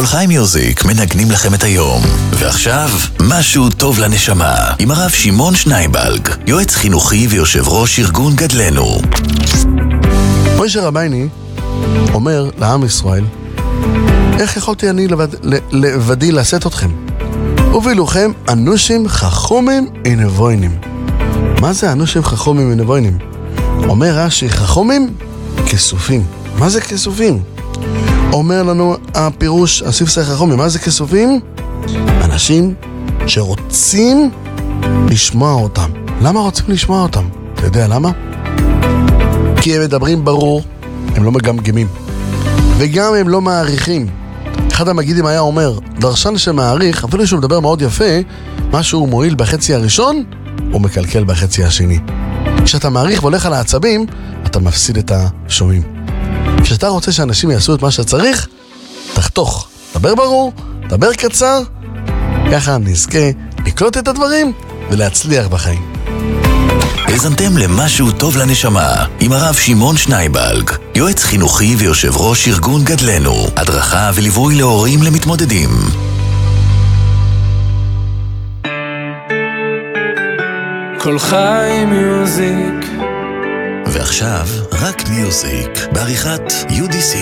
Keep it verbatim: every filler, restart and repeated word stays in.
כל חי מיוזיק מנגנים לכם את היום. ועכשיו, משהו טוב לנשמה, עם הרב שמעון שנייבלג, יועץ חינוכי ויושב ראש ארגון גדלנו. מוישה רבייני אומר לעם ישראל, איך יכולתי אני לבד, לבדי לשאת אתכם? הובילוכם אנושים חכומים ונבוינים. מה זה אנושים חכומים ונבוינים? אומר רש"י, חכומים כסופים. מה זה כסופים? אומר לנו הפירוש, הספסי חכומים, מה זה כסופים? אנשים שרוצים לשמוע אותם. למה רוצים לשמוע אותם? אתה יודע למה? כי הם מדברים ברור, הם לא מגמגמים, וגם הם לא מעריכים. אחד המגידים היה אומר, דרשן שמעריך, אפילו שהוא מדבר מאוד יפה, משהו מועיל בחצי הראשון, הוא מקלקל בחצי השני. כשאתה מעריך והולך על העצבים, אתה מפסיד את השומעים. כשאתה רוצה שאנשים יעשו את מה שצריך, תחתוך. דבר ברור, דבר קצר, ככה נזכה לקלוט את הדברים ולהצליח בחיים. האזנתם למשהו טוב לנשמה, עם הרב שמעון שנייבלג, יועץ חינוכי ויושב ראש ארגון גדלנו, הדרכה וליווי להורים למתמודדים. כל חי מיוזיק. ועכשיו, רק מיוזיק, בעריכת יו די סי.